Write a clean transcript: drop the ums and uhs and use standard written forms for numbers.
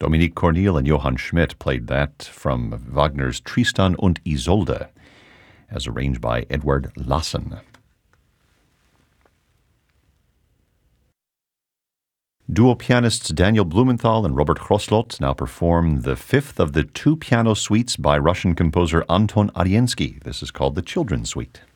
Dominique Cornel and Johann Schmidt played that from Wagner's Tristan und Isolde, as arranged by Edward Lassen. Duo pianists Daniel Blumenthal and Robert Chroslot now perform the fifth of the two piano suites by Russian composer Anton Ariensky. This is called the Children's Suite.